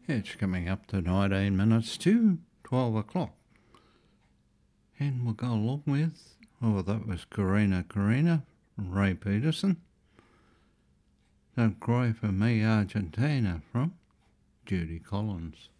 It's coming up to 19 minutes to 12 o'clock. And we'll go along with, that was Karina from Ray Peterson. Don't Cry for Me Argentina from Judy Collins.